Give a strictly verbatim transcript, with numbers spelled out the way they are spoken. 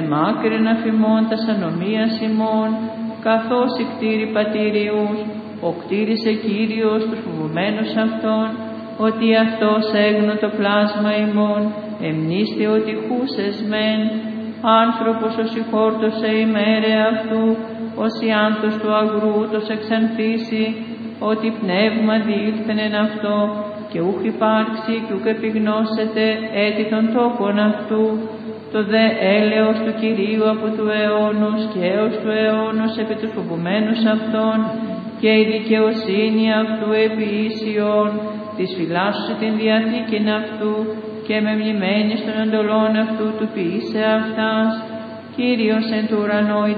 εμάκρυν αφημών τας ανομίας ημών, καθώς οι κτήροι πατήριους, ο κτήρισε Κύριος τους φοβουμένους αυτών, ότι αυτός έγνω το πλάσμα ημών, εμνήστε ότι χούσες μεν, άνθρωπος ως ηχόρτωσε ημέρε αυτού, ως η άνθος του αγρού τος εξανθήσει, ότι πνεύμα διήλθεν εν αυτό, και ούχ υπάρξει και ούκ επιγνώσετε έτη των τόπων αυτού, το δε έλεος του Κυρίου από του αιώνους και έως του αιώνους επί τους φοβουμένους αυτών, και η δικαιοσύνη αυτού επί ίσιον, της φυλάσσου την διαθήκην αυτού, και με μνημένης των εντολών αυτού του ποιήσε αυτάς, Κύριος εν του ουρανό